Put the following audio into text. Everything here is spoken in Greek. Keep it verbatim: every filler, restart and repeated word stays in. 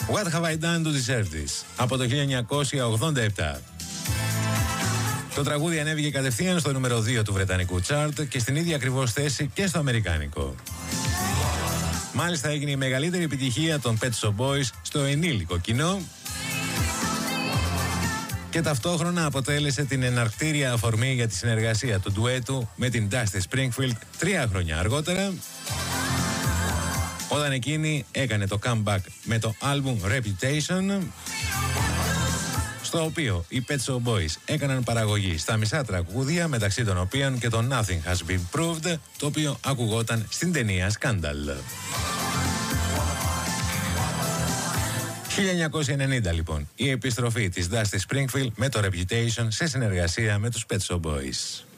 What have I done to deserve this? Από το χίλια εννιακόσια ογδόντα επτά. Το τραγούδι ανέβηκε κατευθείαν στο νούμερο δύο του βρετανικού τσάρτ και στην ίδια ακριβώς θέση και στο αμερικάνικο. Μάλιστα έγινε η μεγαλύτερη επιτυχία των Pet Shop Boys στο ενήλικο κοινό και ταυτόχρονα αποτέλεσε την εναρκτήρια αφορμή για τη συνεργασία του ντουέτου με την Dusty Springfield τρία χρόνια αργότερα, όταν εκείνη έκανε το comeback με το album Reputation, στο οποίο οι Pet Shop Boys έκαναν παραγωγή στα μισά τραγούδια, μεταξύ των οποίων και το Nothing Has Been Proved, το οποίο ακουγόταν στην ταινία Scandal. χίλια εννιακόσια ενενήντα λοιπόν, η επιστροφή της Dusty Springfield με το Reputation σε συνεργασία με τους Pet Shop Boys.